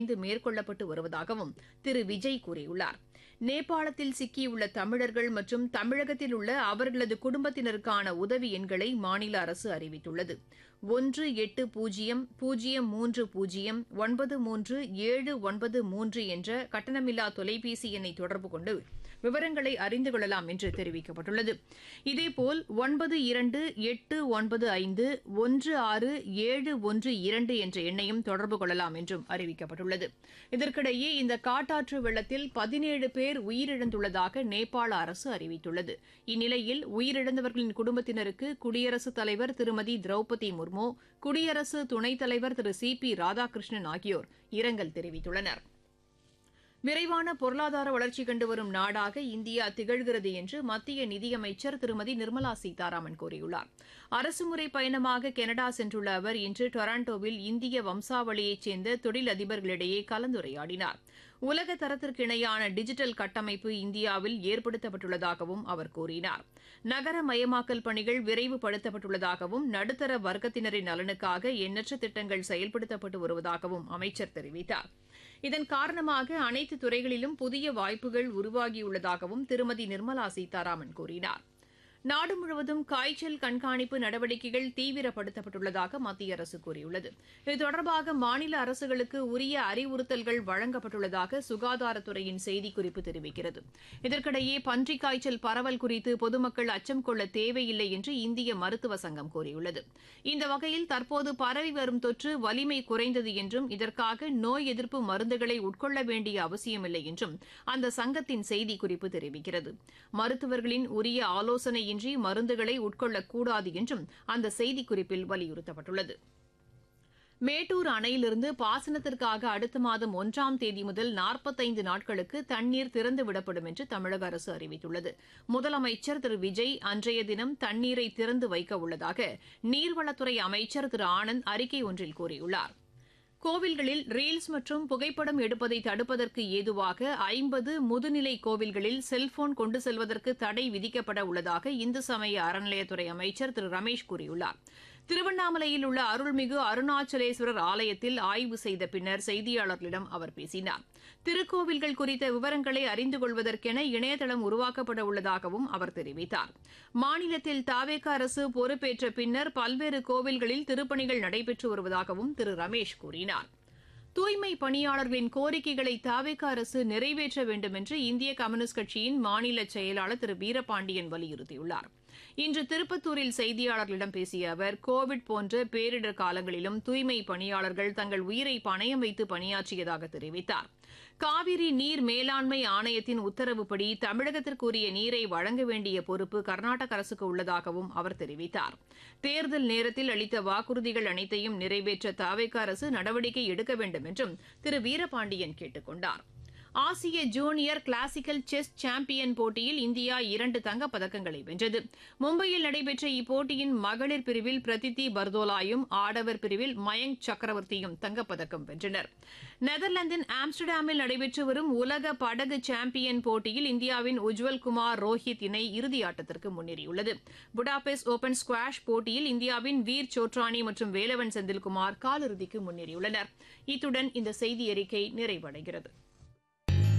மேற்கொள்ளப்பட்டு வருவதாகவும் திரு விஜய் கூறியுள்ளார். நேபாளத்தில் சிக்கியுள்ள தமிழர்கள் மற்றும் தமிழகத்தில் உள்ள அவர்களது குடும்பத்தினருக்கான உதவி எண்களை மாநில அரசு அறிவித்துள்ளது. 183003093793 என்ற கட்டணமில்லா தொலைபேசி எண்ணை தொடர்பு கொண்டு விவரங்களை அறிந்து கொள்ளலாம் என்று தெரிவிக்கப்பட்டுள்ளது. இதேபோல் 9289516712 என்ற எண்ணையும் தொடர்பு கொள்ளலாம் என்றும் அறிவிக்கப்பட்டுள்ளது. இதற்கிடையே இந்த காட்டாற்று வெள்ளத்தில் 17 பேர் உயிரிழந்துள்ளதாக நேபாள அரசு அறிவித்துள்ளது. இந்நிலையில் உயிரிழந்தவர்களின் குடும்பத்தினருக்கு குடியரசுத் தலைவர் திருமதி திரௌபதி முர்மு, குடியரசு துணைத் தலைவர் திரு சி.பி. ராதாகிருஷ்ணன் ஆகியோர் இரங்கல் தெரிவித்துள்ளனர். விரைவான பொருளாதார வளர்ச்சி கண்டு வரும் நாடாக இந்தியா திகழ்கிறது என்று மத்திய நிதியமைச்சர் திருமதி நிர்மலா சீதாராமன் கூறியுள்ளார். அரசுமுறை பயணமாக கனடா சென்றுள்ள அவர் இன்று டொரண்டோவில் இந்திய வம்சாவளியைச் சேர்ந்த தொழிலதிபர்களிடையே கலந்துரையாடினார். உலக தரத்திற்கு இணையான டிஜிட்டல் கட்டமைப்பு இந்தியாவில் ஏற்படுத்தப்பட்டுள்ளதாகவும் அவர் கூறினார். நகரமயமாக்கல் பணிகள் விரைவுபடுத்தப்பட்டுள்ளதாகவும் நடுத்தர வர்க்கத்தினரின் நலனுக்காக எண்ணற்ற திட்டங்கள் செயல்படுத்தப்பட்டு வருவதாகவும் அமைச்சர் தெரிவித்தார். இதன் காரணமாக அனைத்து துறைகளிலும் புதிய வாய்ப்புகள் உருவாகியுள்ளதாகவும் திருமதி நிர்மலா சீதாராமன் கூறினார். நாடு முழுவதும் காய்ச்சல் கண்காணிப்பு நடவடிக்கைகள் தீவிரப்படுத்தப்பட்டுள்ளதாக மத்திய அரசு கூறியுள்ளது. இது தொடர்பாக மாநில அரசுகளுக்கு உரிய அறிவுறுத்தல்கள் வழங்கப்பட்டுள்ளதாக சுகாதாரத்துறையின் செய்திக்குறிப்பு தெரிவிக்கிறது. இதற்கிடையே பன்றிக் காய்ச்சல் பரவல் குறித்து பொதுமக்கள் அச்சம் கொள்ள தேவையில்லை என்று இந்திய மருத்துவ சங்கம் கூறியுள்ளது. இந்த வகையில் தற்போது பரவி வரும் தொற்று வலிமை குறைந்தது என்றும் இதற்காக நோய் எதிர்ப்பு மருந்துகளை உட்கொள்ள வேண்டிய அவசியமில்லை என்றும் அந்த சங்கத்தின் செய்திக்குறிப்பு தெரிவிக்கிறது. மருத்துவர்களின் உரிய ஆலோசனை இன்றி மருந்துகளை உட்கொள்ளக்கூடாது என்றும் அந்த செய்திக்குறிப்பில் வலியுறுத்தப்பட்டுள்ளது. மேட்டூர் அணையிலிருந்து பாசனத்திற்காக அடுத்த மாதம் 1ஆம் தேதி முதல் 45 நாட்களுக்கு தண்ணீர் திறந்துவிடப்படும் என்று தமிழக அரசு அறிவித்துள்ளது. முதலமைச்சர் திரு விஜய் அன்றைய தினம் தண்ணீரை திறந்து வைக்க உள்ளதாக நீர்வளத்துறை அமைச்சர் திரு ஆனந்த் அறிக்கை ஒன்றில் கூறியுள்ளார். கோவில்களில் ரீல்ஸ் மற்றும் புகைப்படம் எடுப்பதை தடுப்பதற்கு ஏதுவாக 50 முதுநிலை கோவில்களில் செல்போன் கொண்டு செல்வதற்கு தடை விதிக்கப்பட உள்ளதாக இந்து சமய அறநிலையத்துறை அமைச்சர் திரு ரமேஷ் கூறியுள்ளார். திருவண்ணாமலையில் உள்ள அருள்மிகு அருணாச்சலேஸ்வரர் ஆலயத்தில் ஆய்வு செய்த பின்னர் செய்தியாளர்களிடம் அவர் பேசினார். திருக்கோவில்கள் குறித்த விவரங்களை அறிந்து கொள்வதற்கென இணையதளம் உருவாக்கப்பட உள்ளதாகவும் அவர் தெரிவித்தார். மாநிலத்தில் தவேக அரசு பொறுப்பேற்ற பின்னர் பல்வேறு கோவில்களில் திருப்பணிகள் நடைபெற்று வருவதாகவும் திரு ரமேஷ் கூறினார். தூய்மை பணியாளர்களின் கோரிக்கைகளை தவேக அரசு நிறைவேற்ற வேண்டும் என்று இந்திய கம்யூனிஸ்ட் கட்சியின் மாநில செயலாளர் திரு வீரபாண்டியன் வலியுறுத்தியுள்ளார். இன்று திருப்பத்தூரில் செய்தியாளர்களிடம் பேசிய அவர், கோவிட் போன்ற பேரிடர் காலங்களிலும் தூய்மை பணியாளர்கள் தங்கள் உயிரை பணயம் வைத்து பணியாற்றியதாக தெரிவித்தார். காவிரி நீர் மேலாண்மை ஆணையத்தின் உத்தரவுப்படி தமிழகத்திற்குரிய நீரை வழங்க வேண்டிய பொறுப்பு கர்நாடக அரசுக்கு உள்ளதாகவும் அவர் தெரிவித்தார். தேர்தல் நேரத்தில் அளித்த வாக்குறுதிகள் அனைத்தையும் நிறைவேற்ற தவேக அரசு நடவடிக்கை எடுக்க வேண்டும் என்றும் திரு வீரபாண்டியன் கேட்டுக் கொண்டார். ஆசிய ஜூனியர் கிளாசிக்கல் செஸ் சாம்பியன் போட்டியில் இந்தியா 2 தங்கப்பதக்கங்களை வென்றது. மும்பையில் நடைபெற்ற இப்போட்டியின் மகளிர் பிரிவில் பிரதித்தி பர்தோலாயும் ஆடவர் பிரிவில் மயங்க் சக்கரவர்த்தியும் தங்கப்பதக்கம் வென்றனர். நெதர்லாந்தின் ஆம்ஸ்டர்டாமில் நடைபெற்று வரும் உலக படகு சாம்பியன் போட்டியில் இந்தியாவின் உஜ்வல் குமார் ரோஹித் இணை இறுதியாட்டத்திற்கு முன்னேறியுள்ளது. புடாபெஸ்ட் ஓபன் ஸ்குவாஷ் போட்டியில் இந்தியாவின் வீர் சோட்ரானி மற்றும் வேலவன் செந்தில்குமார் காலிறுதிக்கு முன்னேறியுள்ளனர். இத்துடன் இந்த செய்தியறிக்கை நிறைவடைகிறது.